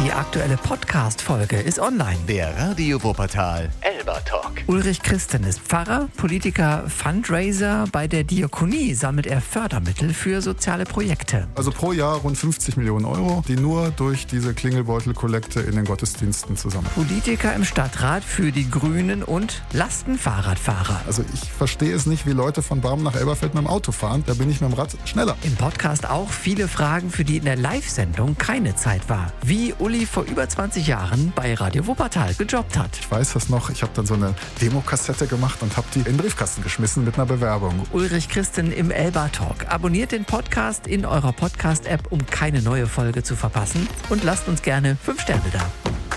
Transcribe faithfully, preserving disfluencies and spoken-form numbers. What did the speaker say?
Die aktuelle Podcast-Folge ist online. Der Radio Wuppertal Elba Talk. Ulrich Christen ist Pfarrer, Politiker, Fundraiser. Bei der Diakonie sammelt er Fördermittel für soziale Projekte. Also pro Jahr rund fünfzig Millionen Euro, die nur durch diese Klingelbeutel-Kollekte in den Gottesdiensten zusammen. Politiker im Stadtrat für die Grünen und Lastenfahrradfahrer. Also ich verstehe es nicht, wie Leute von Barmen nach Elberfeld mit dem Auto fahren. Da bin ich mit dem Rad schneller. Im Podcast auch viele Fragen, für die in der Live-Sendung keine Zeit war. Wie Uli vor über zwanzig Jahren bei Radio Wuppertal gejobbt hat. Ich weiß das noch, ich habe dann so eine Demokassette gemacht und habe die in den Briefkasten geschmissen mit einer Bewerbung. Ulrich Christen im Elba Talk. Abonniert den Podcast in eurer Podcast-App, um keine neue Folge zu verpassen. Und lasst uns gerne fünf Sterne da.